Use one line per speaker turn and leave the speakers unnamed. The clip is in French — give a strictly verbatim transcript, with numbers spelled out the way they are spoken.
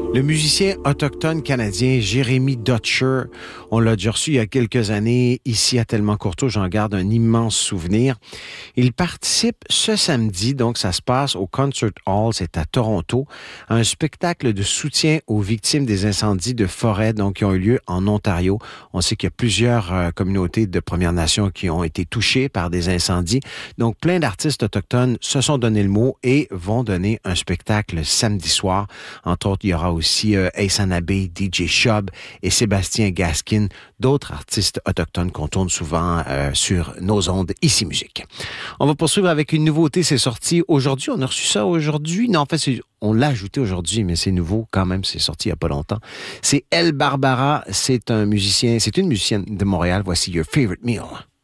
Le musicien autochtone canadien Jérémy Dutcher, on l'a déjà reçu il y a quelques années ici à Tellement Courteau, j'en garde un immense souvenir. Il participe ce samedi, donc ça se passe au Concert Hall, c'est à Toronto, à un spectacle de soutien aux victimes des incendies de forêt donc qui ont eu lieu en Ontario. On sait qu'il y a plusieurs euh, communautés de Premières Nations qui ont été touchées par des incendies. Donc plein d'artistes autochtones se sont donné le mot et vont donner un spectacle samedi soir. Entre autres, il y aura aussi euh, Ace Anabé, D J Shub et Sébastien Gaskin, d'autres artistes autochtones qu'on tourne souvent euh, sur nos ondes Ici Musique. On va poursuivre avec une nouveauté, c'est sorti aujourd'hui. On a reçu ça aujourd'hui. Non, en fait, c'est, on l'a ajouté aujourd'hui, mais c'est nouveau quand même. C'est sorti il n'y a pas longtemps. C'est Elle Barbara. C'est un musicien, c'est une musicienne de Montréal. Voici Your Favorite Meal.